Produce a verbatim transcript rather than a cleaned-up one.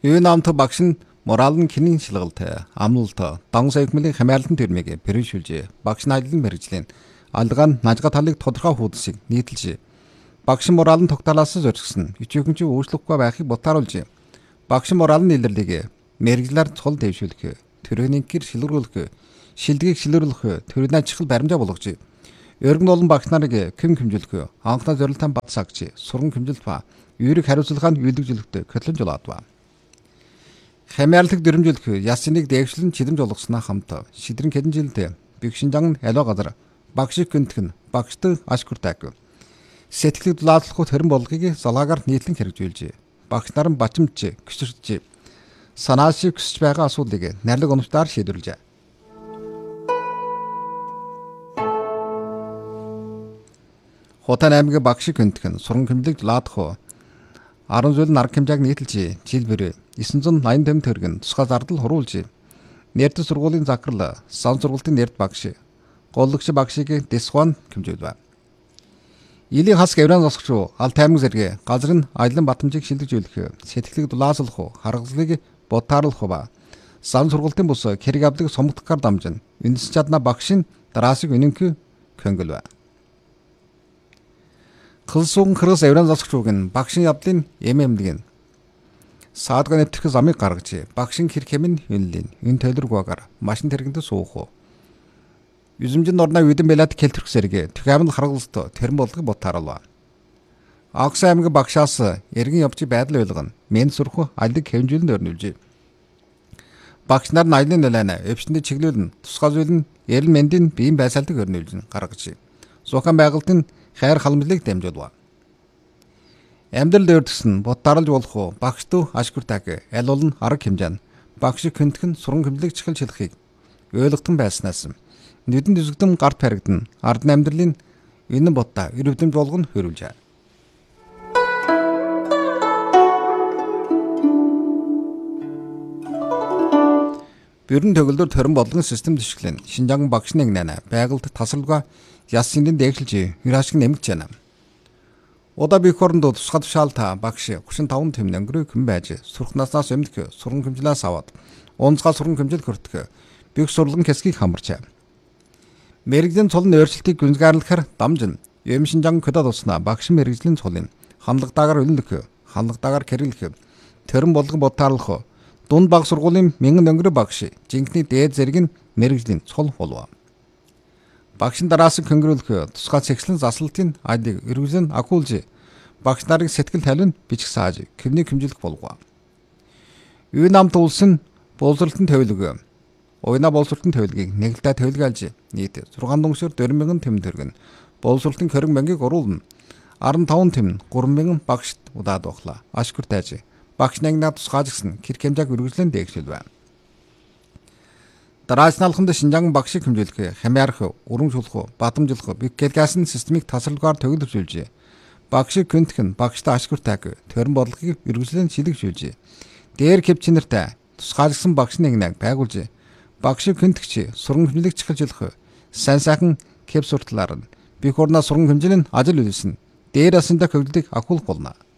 Юу намт багш нь морал нь кинийн шилгалтай, амлалт, дан савхмын хамаарлан төрмийг бэрхшүүлж, багш найдлан мэрэгжлийн алгаа нь нажга талыг тодорхой хуудсыг нийтэлж, багш морал нь тогтоолоос зорчигсон ичүүхэнч өөрчлөхгүй байхыг ботааруулж, багш морал нь илэрлийг мэрэгжлэр цол дэвшүүлэх, төрөний гэр шилрүүлэх, шилдгийг шилрүүлэх, төрөний чихэл баримжаа болгож, өргөн олон багш нарыг кэм хэмжүүлэх, анхны зорилтын бат сагч, сурган хэмжилт ба юурийг хариуцлагын үйлдвэрлэхдээ хөтлөмж болоод ба. Хамаарлаг дөрмжүүлэх ясыныг дэвшлэн чидэмж болгосноо хамт шидрэн хэдэн жилдээ бигшинжан аливаа газар багш гүнтгэн багштай ашгуртаг сэтгэлд дулаадлахгүй төрөн болгыг залгаагаар нийтлэн хэрэгжүүлж багш нар нь бачимч гүсэрч санааш хүсэж байгаа асуудлыг найрлаг оновчдоор шийдвэрлэж. Хотан аймгийн багш гүнтгэн суран хэмжлэг дулаадах арван зүйл нар хэмжээг нийтэлж жил бүр девять восемь восемь төгрөг тусгай зардал хуруулж нэрд сургуулийн захирал сан сургуулийн нэрд багш голлогч багшийг дэсхуан хэмжүүлв. Илийн хас гавран засагч ал таймаг зэрэг газар нь аялан батамжийг шилжүүлэх, сэтгэлийг дулааслах, харгалзлыг ботааруулах ба сан сургуулийн бус хэрэг авдаг сомгдохоор дамжин үндэс чадна багшийн дараасыг үнэнх хөнгөлв. Кылсууган хөрөс авран засагчууг нь багшийн явдлын эмэмлэг нь саадга нэвтрэх замыг гаргаж багшийн хэр хэмнэн үнэлэн энэ төлөргөөгөр машин тэргэнд суух. Юзэмжин орны үдэн белат келтэрх зэрэг түгээмэл харгалзт тэрэн болгыг ботааруулв. Агс аймгийн багшаас эргэн явж байдал ойлгоно мен сурах алиг хэмжүүлэн өрнүүлж. Багш нар нь аялын нөлөөний өвчтөнд чиглүүлэн тусгай зүйл нь эрэл мэндийн биеийн байсаалтыг өрнүүлж гаргаж. Зухан байгальтын хайр халамжлыг дамжуулв. Амьдрал дээрдсэн ботааруулж болох уу багшд ашгуртаг аль болон арга хэмжээ нь багш хөнтгөн суран хэмжлэг чихэл шилхийг ойлгохтон байснаас нүдэн дүзэгдэн гарт баригдана ард амьдралын энэ ботта өрөвдөмж болгон хөрвүүлжээ. Бүрэн төгөлдөр төрөн бодлогын систем төшөглөн Шинжаан багшны нана байгальд тасралгаа яс синдэн дэглэж хөрашиг нэмэгч байна. Удаа бих оронд тусгай тушаалта багш тридцать пять тэмнэн өнгөрөө хэн байж сурхнаснаас өмнөх сурган хэмжлээс аваад онцгой сурган хэмжил хүртэх бих сурлан хэсгийг хамарчаа. Мэргэжлийн цол нь өөрчлөлтийг гүнзгийрлэхээр дамжин юм Шинжаан хөдөө туснаа багш мэргэжлийн цолын хандлагатаагаар өлнөх, хандлагатаагаар хэрэглэх, төрөн болгон ботаарлах, дунд баг сургуулийн мянган өнгөрөө багш жинхний дээд зэрэг нь мэргэжлийн цол болов. Багшин дараас хөнгөрүүлэх тусгай цэгцлэн заслалтын айдыг эргэлэн акуулж багш нарыг сэтгэл тавилан бичих сааж кивнийг хэмжүүлэх болов. Юу намт улсын боловсролтын тавилга ойна боловсролтын тавилгыг нэгэлдэ тавилгаалж нийт шесть дүншөр четыре мянган тэм төгрөг боловсролтын хориг мянгийг оруулна. арван таван тэм гурван мянган багшд удаад бохлоо. Ашгүр тайж багш нагнаа тусгаажгсан кир хэмжээг үргэлжлэн дээгшүүлв. Дараач налханд Шинжаан багшийг хэмжүүлэх, хамаарах, урамжуулах, бадамжуулах, бигкэлгасан системийг тасралгаар төгөлөвжүүлж, багшийг гүнтгэн, багштай ашгуртайг, төрөн бодлогыг үргэлжлэн шилэгжүүлж, дээр хэвчнэртэй тусгаалгсан багшны нагнаг байгуулж, багшийг гүнтгч, сурган хэмжлэг чихэлжүүлэх, сайн сайхан кэп суртлаар нь бих орноо сурган хэмжлэн ажил үйлсэн, дээр асандаа хөвлөдөг акул болно.